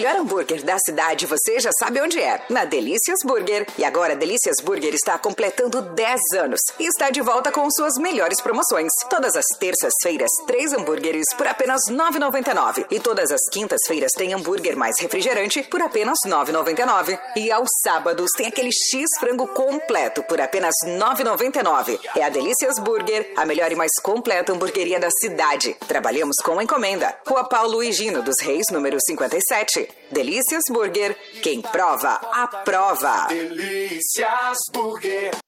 melhor hambúrguer da cidade, você já sabe onde é. Na Delícias Burger. E agora a Delícias Burger está completando 10 anos e está de volta com suas melhores promoções. Todas as terças-feiras, 3 hambúrgueres por apenas R$ 9,99. E todas as quintas-feiras tem hambúrguer mais refrigerante por apenas R$ 9,99. E aos sábados tem aquele X-frango completo por apenas R$ 9,99. É a Delícias Burger, a melhor e mais completa hamburgueria da cidade. Trabalhamos com encomenda. Rua Paulo Higino dos Reis, número 57. Delícias Burger. Quem prova, aprova. Delícias Burger.